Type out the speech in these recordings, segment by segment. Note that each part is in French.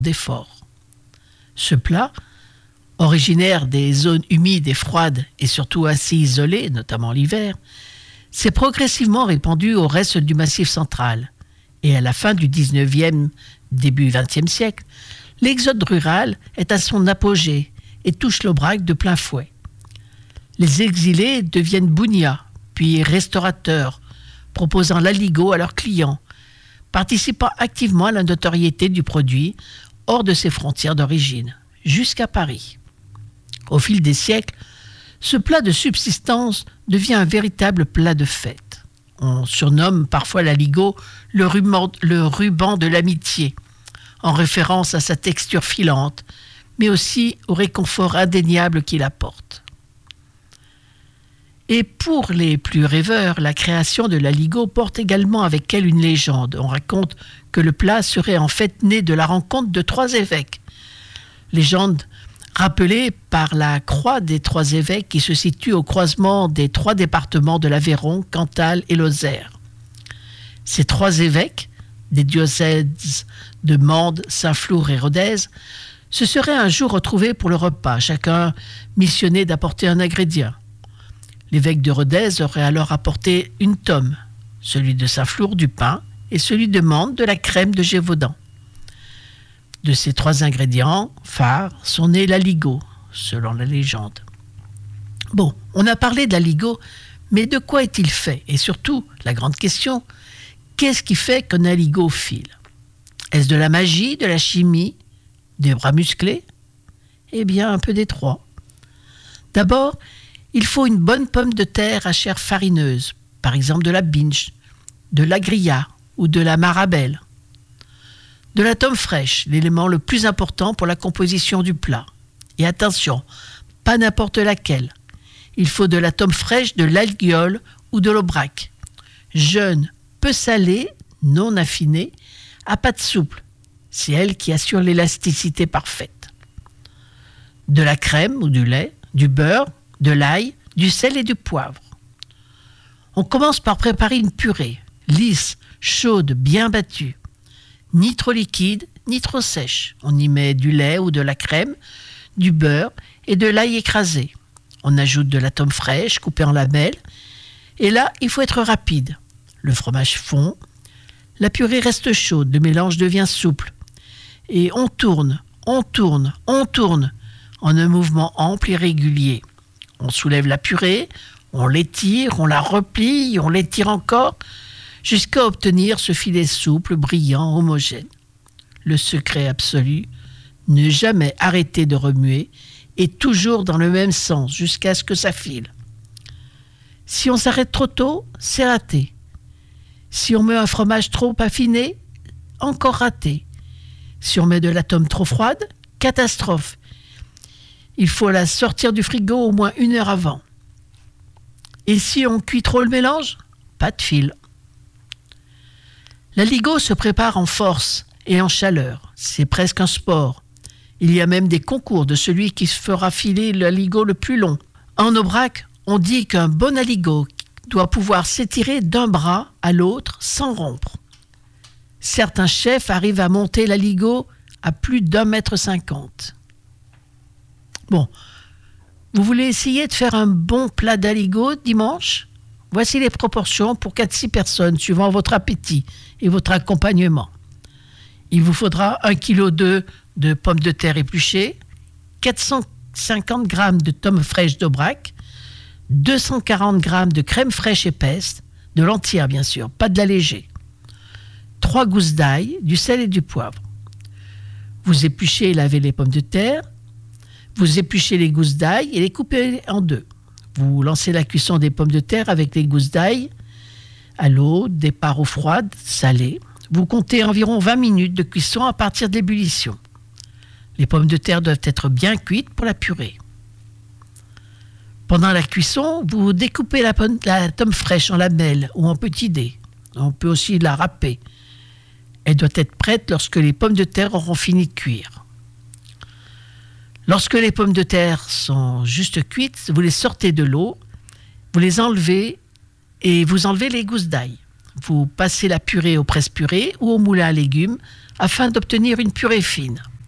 d'effort. Ce plat, originaire des zones humides et froides et surtout assez isolées, notamment l'hiver, s'est progressivement répandu au reste du Massif central. Et à la fin du 19e, début 20e siècle, l'exode rural est à son apogée et touche l'Aubrac de plein fouet. Les exilés deviennent bougnats, puis restaurateurs, proposant l'aligot à leurs clients, participant activement à la notoriété du produit hors de ses frontières d'origine, jusqu'à Paris. Au fil des siècles, ce plat de subsistance devient un véritable plat de fête. On surnomme parfois l'aligot le ruban de l'amitié, en référence à sa texture filante, mais aussi au réconfort indéniable qu'il apporte. Et pour les plus rêveurs, la création de l'aligot porte également avec elle une légende. On raconte que le plat serait en fait né de la rencontre de 3 évêques. Légende rappelée par la croix des 3 évêques qui se situe au croisement des 3 départements de l'Aveyron, Cantal et Lozère. Ces 3 évêques, des diocèses de Mende, Saint-Flour et Rodez, se seraient un jour retrouvés pour le repas, chacun missionné d'apporter un ingrédient. L'évêque de Rodez aurait alors apporté une tome, celui de Saint-Flour du pain et celui de Mende de la crème de Gévaudan. De ces 3 ingrédients phares sont nés l'aligot, selon la légende. Bon, on a parlé de l'aligot, mais de quoi est-il fait? Et surtout, la grande question, qu'est-ce qui fait qu'un aligot file? Est-ce de la magie, de la chimie, des bras musclés? Eh bien, un peu des 3. D'abord, il faut une bonne pomme de terre à chair farineuse, par exemple de la binge, de l'agria ou de la marabelle. De la tome fraîche, l'élément le plus important pour la composition du plat. Et attention, pas n'importe laquelle. Il faut de la tome fraîche de l'alguiole ou de l'aubrac. Jeune, peu salée, non affinée, à pâte souple. C'est elle qui assure l'élasticité parfaite. De la crème ou du lait, du beurre, de l'ail, du sel et du poivre. On commence par préparer une purée, lisse, chaude, bien battue. Ni trop liquide, ni trop sèche. On y met du lait ou de la crème, du beurre et de l'ail écrasé. On ajoute de la tome fraîche coupée en lamelles. Et là, il faut être rapide. Le fromage fond. La purée reste chaude, le mélange devient souple. Et on tourne, on tourne, on tourne, en un mouvement ample et régulier. On soulève la purée, on l'étire, on la replie, on l'étire encore, jusqu'à obtenir ce filet souple, brillant, homogène. Le secret absolu, ne jamais arrêter de remuer et toujours dans le même sens jusqu'à ce que ça file. Si on s'arrête trop tôt, c'est raté. Si on met un fromage trop affiné, encore raté. Si on met de la tome trop froide, catastrophe. Il faut la sortir du frigo au moins 1 heure avant. Et si on cuit trop le mélange, pas de fil. L'aligot se prépare en force et en chaleur. C'est presque un sport. Il y a même des concours de celui qui fera filer l'aligot le plus long. En Aubrac, on dit qu'un bon aligot doit pouvoir s'étirer d'un bras à l'autre sans rompre. Certains chefs arrivent à monter l'aligot à plus d'1,50 m. Bon, vous voulez essayer de faire un bon plat d'aligot dimanche? Voici les proportions pour 4-6 personnes, suivant votre appétit et votre accompagnement. Il vous faudra 1,2 kg de pommes de terre épluchées, 450 g de tome fraîche d'Aubrac, 240 g de crème fraîche épaisse, de l'entière bien sûr, pas de la léger, 3 gousses d'ail, du sel et du poivre. Vous épluchez et lavez les pommes de terre, vous épluchez les gousses d'ail et les coupez en 2. Vous lancez la cuisson des pommes de terre avec les gousses d'ail à l'eau, départ eau froide, salée. Vous comptez environ 20 minutes de cuisson à partir de l'ébullition. Les pommes de terre doivent être bien cuites pour la purée. Pendant la cuisson, vous découpez la tome fraîche en lamelles ou en petits dés. On peut aussi la râper. Elle doit être prête lorsque les pommes de terre auront fini de cuire. Lorsque les pommes de terre sont juste cuites, vous les sortez de l'eau, vous les enlevez et vous enlevez les gousses d'ail. Vous passez la purée au presse-purée ou au moulin à légumes afin d'obtenir une purée fine.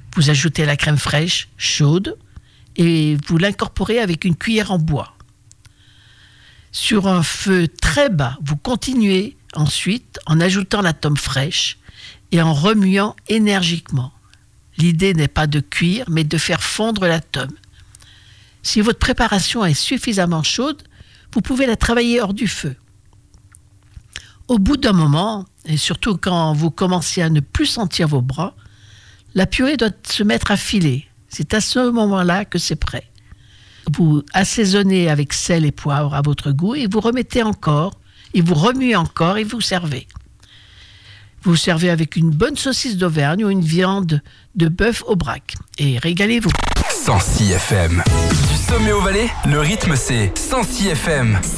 Vous ajoutez la crème fraîche, chaude, et vous l'incorporez avec une cuillère en bois. Sur un feu très bas, vous continuez ensuite en ajoutant la tome fraîche et en remuant énergiquement. L'idée n'est pas de cuire, mais de faire fondre la tome. Si votre préparation est suffisamment chaude, vous pouvez la travailler hors du feu. Au bout d'un moment, et surtout quand vous commencez à ne plus sentir vos bras, la purée doit se mettre à filer. C'est à ce moment-là que c'est prêt. Vous assaisonnez avec sel et poivre à votre goût et vous remettez encore, et vous remuez encore et vous servez. Vous servez avec une bonne saucisse d'Auvergne ou une viande de bœuf au braque. Et régalez-vous. 106 FM. Du sommet au Valais, le rythme c'est 106 FM.